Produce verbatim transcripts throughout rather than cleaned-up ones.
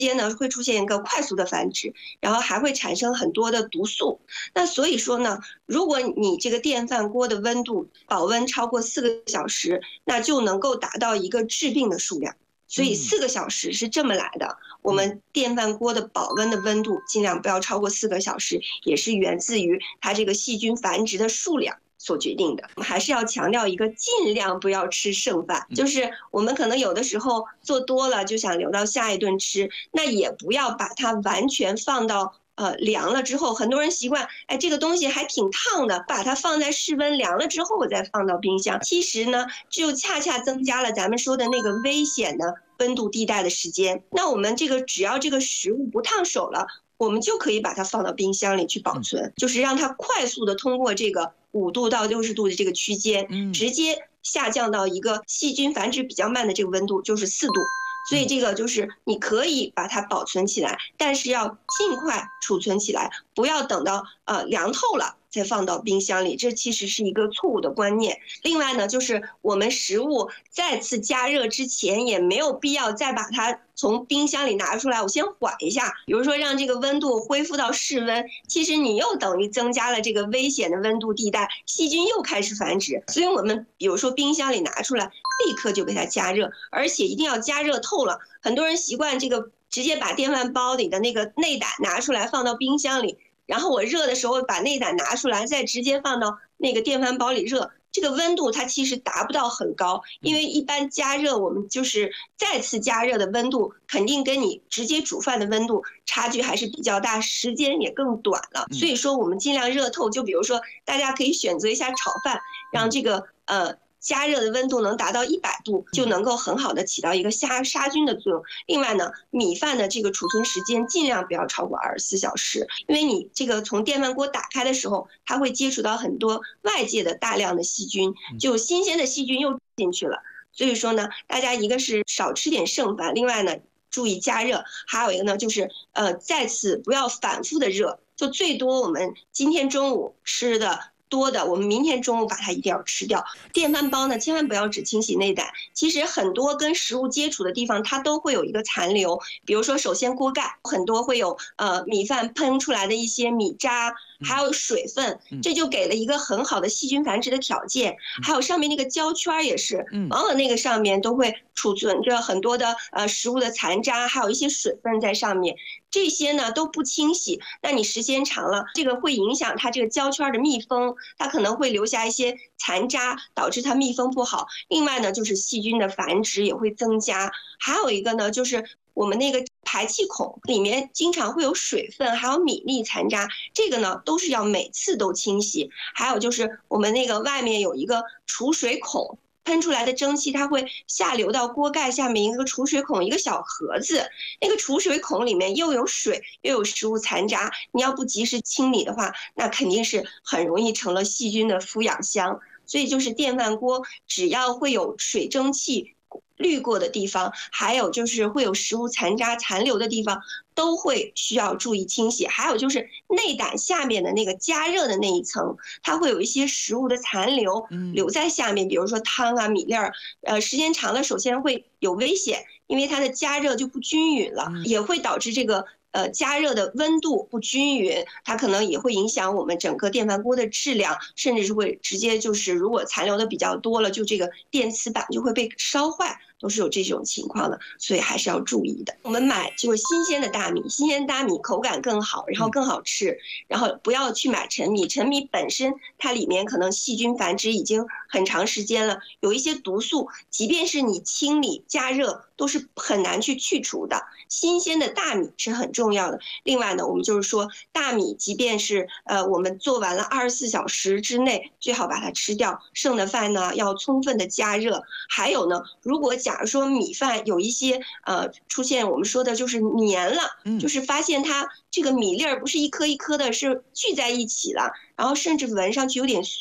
间呢会出现一个快速的繁殖，然后还会产生很多的毒素。那所以说呢，如果你这个电饭锅的温度保温超过四个小时，那就能够达到一个致病的数量。所以四个小时是这么来的。我们电饭锅的保温的温度尽量不要超过四个小时，也是源自于它这个细菌繁殖的数量所决定的。我们还是要强调一个，尽量不要吃剩饭，就是我们可能有的时候做多了就想留到下一顿吃，那也不要把它完全放到呃凉了之后。很多人习惯，哎，这个东西还挺烫的，把它放在室温凉了之后我再放到冰箱，其实呢就恰恰增加了咱们说的那个危险的温度地带的时间。那我们这个只要这个食物不烫手了，我们就可以把它放到冰箱里去保存，就是让它快速的通过这个五度到六十度的这个区间，直接下降到一个细菌繁殖比较慢的这个温度，就是四度。所以这个就是你可以把它保存起来，但是要尽快储存起来，不要等到呃凉透了再放到冰箱里，这其实是一个错误的观念。另外呢，就是我们食物再次加热之前，也没有必要再把它从冰箱里拿出来，我先缓一下，比如说让这个温度恢复到室温，其实你又等于增加了这个危险的温度地带，细菌又开始繁殖。所以我们比如说冰箱里拿出来，立刻就给它加热，而且一定要加热透了。很多人习惯这个直接把电饭煲里的那个内胆拿出来放到冰箱里，然后我热的时候把内胆拿出来，再直接放到那个电饭煲里热，这个温度它其实达不到很高，因为一般加热我们就是再次加热的温度肯定跟你直接煮饭的温度差距还是比较大，时间也更短了。所以说我们尽量热透，就比如说大家可以选择一下炒饭，让这个呃加热的温度能达到一百度，就能够很好的起到一个杀杀菌的作用。另外呢，米饭的这个储存时间尽量不要超过二十四小时，因为你这个从电饭锅打开的时候，它会接触到很多外界的大量的细菌，就新鲜的细菌又进去了。所以说呢，大家一个是少吃点剩饭，另外呢注意加热，还有一个呢就是呃再次不要反复的热，就最多我们今天中午吃的多的，我们明天中午把它一定要吃掉。电饭煲呢，千万不要只清洗内胆，其实很多跟食物接触的地方，它都会有一个残留。比如说，首先锅盖很多会有呃米饭喷出来的一些米渣，还有水分，这就给了一个很好的细菌繁殖的条件。还有上面那个胶圈也是，往往那个上面都会储存着很多的呃食物的残渣，还有一些水分在上面。这些呢都不清洗，那你时间长了，这个会影响它这个胶圈的密封，它可能会留下一些残渣，导致它密封不好。另外呢，就是细菌的繁殖也会增加。还有一个呢，就是我们那个排气孔里面经常会有水分，还有米粒残渣，这个呢都是要每次都清洗。还有就是我们那个外面有一个储水孔，喷出来的蒸汽它会下流到锅盖下面一个储水孔，一个小盒子，那个储水孔里面又有水又有食物残渣，你要不及时清理的话，那肯定是很容易成了细菌的孵养箱。所以就是电饭锅只要会有水蒸气滤过的地方，还有就是会有食物残渣残留的地方，都会需要注意清洗。还有就是内胆下面的那个加热的那一层，它会有一些食物的残留留在下面，比如说汤啊米粒儿，呃时间长了首先会有危险，因为它的加热就不均匀了，也会导致这个呃加热的温度不均匀，它可能也会影响我们整个电饭锅的质量，甚至是会直接就是如果残留的比较多了，就这个电磁板就会被烧坏，都是有这种情况的，所以还是要注意的。我们买就是新鲜的大米，新鲜大米口感更好，然后更好吃，然后不要去买陈米，陈米本身它里面可能细菌繁殖已经很长时间了，有一些毒素，即便是你清理加热都是很难去去除的。新鲜的大米是很重要的。另外呢，我们就是说大米即便是呃我们做完了二十四小时之内最好把它吃掉，剩的饭呢要充分的加热。还有呢，如果假如说米饭有一些呃出现我们说的就是黏了，就是发现它这个米粒儿不是一颗一颗的，是聚在一起了，然后甚至闻上去有点酸，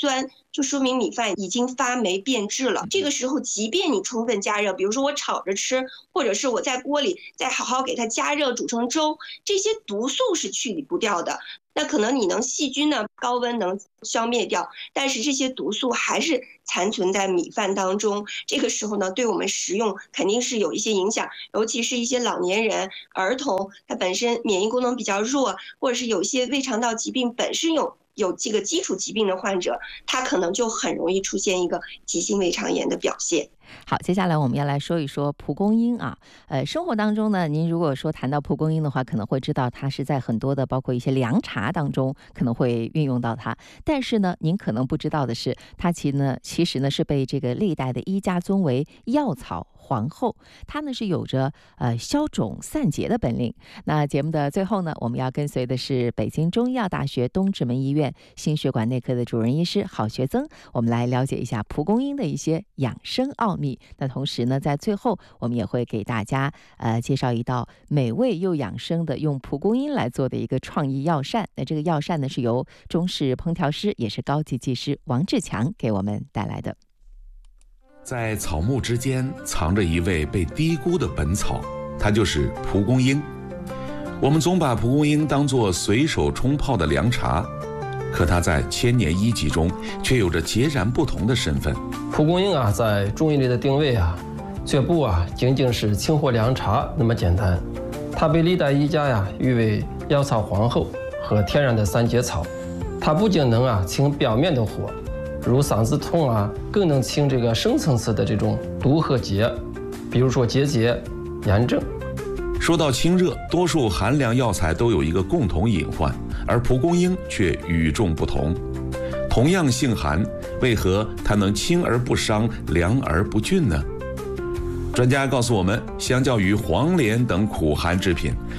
就说明米饭已经发霉变质了。这个时候，即便你充分加热，比如说我炒着吃，或者是我在锅里再好好给它加热煮成粥，这些毒素是去理不掉的。那可能你能细菌呢高温能消灭掉，但是这些毒素还是残存在米饭当中。这个时候呢，对我们食用肯定是有一些影响，尤其是一些老年人、儿童，他本身免疫功能比较弱，或者是有一些胃肠道疾病本身有有这个基础疾病的患者，他可能就很容易出现一个急性胃肠炎的表现。 好，接下来我们要来说一说蒲公英啊。呃，生活当中呢，您如果说谈到蒲公英的话，可能会知道它是在很多的包括一些凉茶当中可能会运用到它。但是呢，您可能不知道的是，它其呢其实呢是被这个历代的医家尊为药草皇后，它呢是有着呃消肿散结的本领。那节目的最后呢，我们要跟随的是北京中医药大学东直门医院心血管内科的主任医师郝学增，我们来了解一下蒲公英的一些养生奥秘。那同时呢，在最后我们也会给大家呃介绍一道美味又养生的用蒲公英来做的一个创意药膳。那这个药膳呢是由中式烹调师也是高级技师王志强给我们带来的。 在草木之间藏着一味被低估的本草，它就是蒲公英。我们总把蒲公英当作随手冲泡的凉茶，可它在千年医籍中却有着截然不同的身份。 蒲公英啊，在中医里的定位啊，绝不啊仅仅是清火凉茶那么简单。它被历代医家呀誉为药草皇后和天然的三节草。它不仅能啊清表面的火，如嗓子痛啊，更能清这个深层次的这种毒和结，比如说结节、炎症。 说到清热，多数寒凉药材都有一个共同隐患，而蒲公英却与众不同。同样性寒，为何它能清而不伤，凉而不峻呢？专家告诉我们，相较于黄连等苦寒之品，